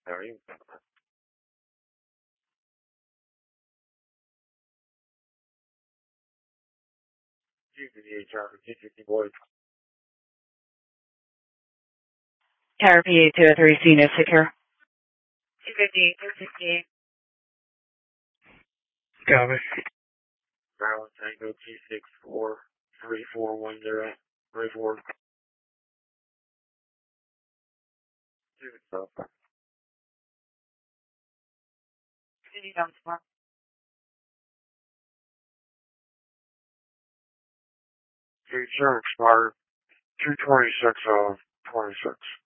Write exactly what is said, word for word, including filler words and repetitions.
How are you? G P D traffic, T fifty boys. Tower P eight two oh three, C no secure. two fifty, two fifty. Copy. Bravo Tango T six four three four one zero three four. Two stop. City dump spot. Future expired two twenty six of twenty six.